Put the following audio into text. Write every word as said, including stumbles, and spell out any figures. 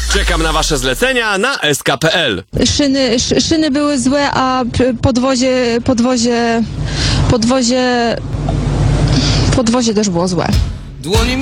Czekam na wasze zlecenia na s k kropka p l. Szyny, sz, szyny były złe, a p- podwozie, podwozie, podwozie, podwozie też było złe. Dłonie